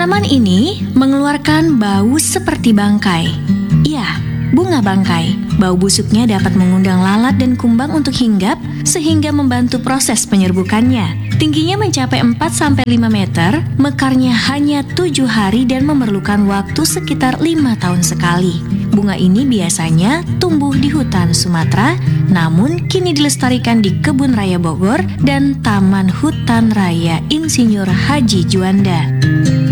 Tanaman ini mengeluarkan bau seperti bangkai. Ya, bunga bangkai. Bau busuknya dapat mengundang lalat dan kumbang untuk hinggap sehingga membantu proses penyerbukannya. Tingginya mencapai 4-5 meter, mekarnya hanya 7 hari dan memerlukan waktu sekitar 5 tahun sekali. Bunga ini biasanya tumbuh di hutan Sumatera, namun kini dilestarikan di Kebun Raya Bogor dan Taman Hutan Raya Insinyur Haji Juanda.